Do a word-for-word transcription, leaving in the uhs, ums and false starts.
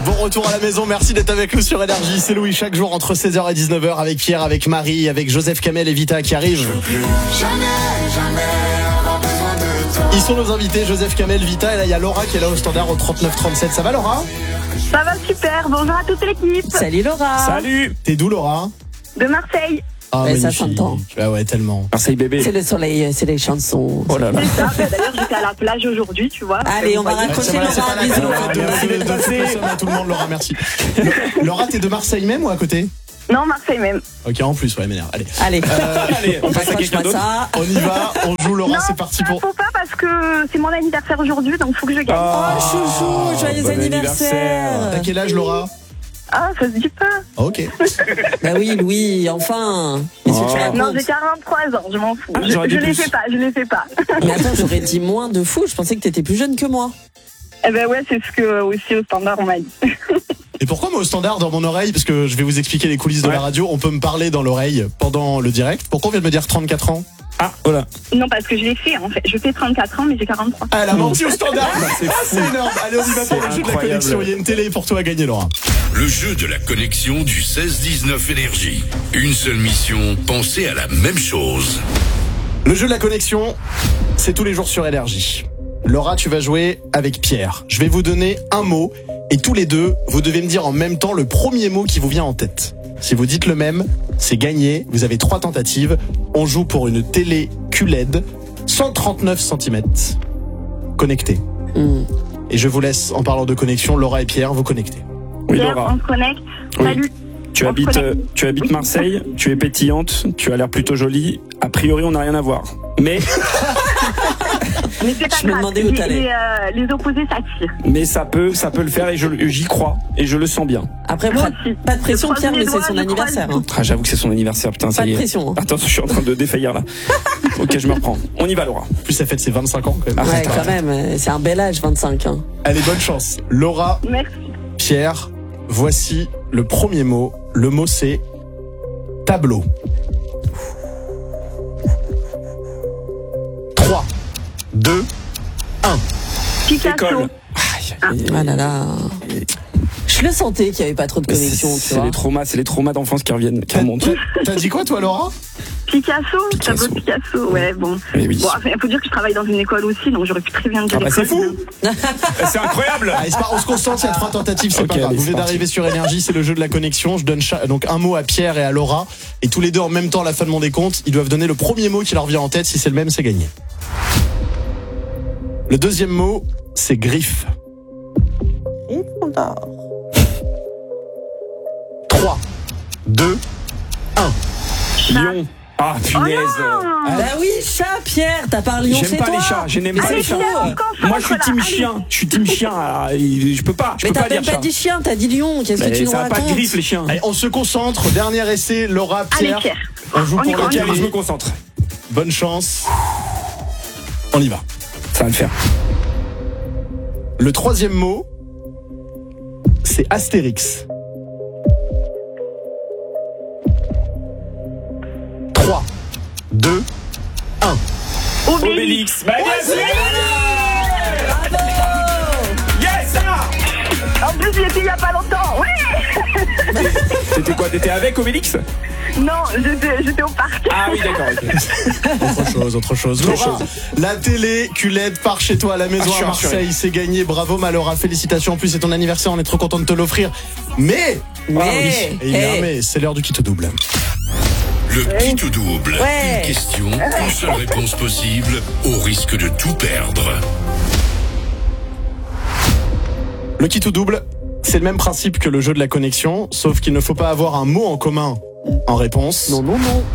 Bon retour à la maison, merci d'être avec nous sur Énergie. C'est Louis, chaque jour entre seize heures et dix-neuf heures avec Pierre, avec Marie, avec Joseph Kamel et Vita qui arrivent. Jamais, jamais avoir besoin de toi. Ils sont nos invités, Joseph Kamel, Vita, et là il y a Laura qui est là au standard au trente-neuf trente-sept. Ça va Laura? Ça va super, bonjour à toute l'équipe. Salut Laura. Salut. T'es d'où Laura? De Marseille. Ah, Mais ça magnifique. s'entend. Ah ouais, tellement. Marseille bébé. C'est le soleil, c'est les chansons. Oh là là. C'est ça, d'ailleurs j'étais à la plage aujourd'hui, tu vois. Allez, on va Vous voyez. raccrocher C'est vrai, c'est Laura, pas la bisous. peine de- de- de- de foutre le seum à tout le monde, Laura, merci. Laura, t'es de Marseille même ou à côté? Non, Marseille même. Ok, en plus, ouais, m'énerve. Allez, Allez, Allez, on on passe à raccroche quelqu'un pas d'autre. ça. on y va, on joue Laura, non, c'est parti ça, pour... faut pas parce que c'est mon anniversaire aujourd'hui, donc faut que je gagne. Oh chouchou, joyeux bon anniversaire. T'as quel âge Laura? Ah, ça se dit pas. Ok. Bah oui, Louis, enfin. Qu'est-ce que tu Oh. racontes? Non, j'ai quarante-trois ans, je m'en fous. Ah, je j'aurais dit je les plus. fais pas, je les fais pas. Mais attends, j'aurais dit moins de fou. Je pensais que t'étais plus jeune que moi. Eh ben ouais, c'est ce que aussi au standard on m'a dit. Et pourquoi moi au standard dans mon oreille, parce que je vais vous expliquer les coulisses de Ouais. la radio, on peut me parler dans l'oreille pendant le direct. Pourquoi on vient de me dire trente-quatre ans? Ah, voilà. Non, parce que je l'ai fait en fait. Je fais trente-quatre ans, mais j'ai quarante-trois. Ah, elle a menti au standard. c'est Ah, c'est énorme. Allez, on y va pour le C'est jeu de la incroyable. connexion. Il y a une télé pour toi à gagner, Laura. Le jeu de la connexion du seize dix-neuf Énergie. Une seule mission, penser à la même chose. Le jeu de la connexion, c'est tous les jours sur Énergie. Laura, tu vas jouer avec Pierre. Je vais vous donner un mot et tous les deux, vous devez me dire en même temps le premier mot qui vous vient en tête. Si vous dites le même, c'est gagné. Vous avez trois tentatives. On joue pour une télé Q L E D, cent trente-neuf centimètres, connectée. Hmm. Et je vous laisse, en parlant de connexion, Laura et Pierre, vous connecter. Oui, Pierre, Laura. on se connecte. Oui. Salut. Tu On habites, se euh, connecte. tu habites Marseille, tu es pétillante, tu as l'air plutôt jolie. A priori, on n'a rien à voir. Mais, Mais c'est pas Je me grave. demandais où les, t'allais. les, euh, les opposés s'attirent. mais ça peut, ça peut le faire et je, j'y crois et je le sens bien. Après, Moi pas, aussi. pas de pression, Je croise Pierre, mes mais c'est doigts, son je anniversaire. croise hein. Ah, j'avoue que c'est son anniversaire, putain, ça Pas y de est. pression. hein. Attends, je suis en train de défaillir là. Ok, je me reprends. On y va, Laura. En plus, elle fête ses vingt-cinq ans, quand même. Ah, Ouais, attends, quand même, euh, c'est un bel âge, vingt-cinq. Hein. Allez, bonne chance. Laura, Merci. Pierre, voici le premier mot. Le mot, c'est tableau. trois, deux, un. Picasso. École. Aïe, Ah là là. Je le sentais qu'il n'y avait pas trop de mais connexion, c'est, tu c'est vois. les traumas, c'est les traumas d'enfance qui reviennent, qui T'as, remontent. t'as- t'as dit quoi, toi, Laura? Picasso, Picasso. tableau de Picasso, ouais, bon. Mais oui. Bon, enfin, il faut dire que je travaille dans une école aussi, donc j'aurais pu très bien dire Ah bah c'est école. fou. C'est incroyable. Allez, c'est pas- on se concentre, il y a trois tentatives, c'est Ok, pas grave. allez, Vous c'est venez parti. d'arriver sur Énergie, c'est le jeu de la connexion. Je donne cha- donc un mot à Pierre et à Laura. Et tous les deux, en même temps, à la fin de mon décompte, ils doivent donner le premier mot qui leur vient en tête. Si c'est le même, c'est gagné. Le deuxième mot, c'est griffe. trois, deux, un. Lion. Ah, punaise. Bah oui, chat, Pierre, t'as pas un lion J'aime chez pas toi. les chats, je n'aime Mais pas c'est les fou. chats. on se concentre, Moi, je suis là, team allez. chien. Je suis team chien. ah, Je peux pas. Je Mais peux t'as pas dire même pas chat. dit chien, t'as dit lion. Qu'est-ce que Mais tu nous ça a pas de racontes? griffe, les chiens. Allez, on se concentre. Dernier essai, Laura, Allez, Pierre. Pierre. On joue On y pour va, le on y va. Allez, je me cahier. concentre. Bonne chance. On y va. Ça va le faire. Le troisième mot, c'est Astérix. trois, deux, un. Obélix. Obélix. Bah, bien sûr. Yes, ça. En plus, j'y étais il y a pas longtemps. Ouais. T'étais quoi? T'étais avec Obélix? Non, j'étais, j'étais au parc. Ah oui, d'accord. ok. Autre chose, autre chose. Autre Laura, chose. la télé Q L E D part chez toi à la maison Ah, je suis à Marseille. rassuré. C'est gagné. Bravo, Malora. Félicitations. En plus, c'est ton anniversaire. On est trop content de te l'offrir. Mais, Mais, et il y a un hey. mais, c'est l'heure du kit double. Le qui tout double. Ouais. Une question, une seule réponse possible, au risque de tout perdre. Le kit double, c'est le même principe que le jeu de la connexion, sauf qu'il ne faut pas avoir un mot en commun en réponse. Non, non, non.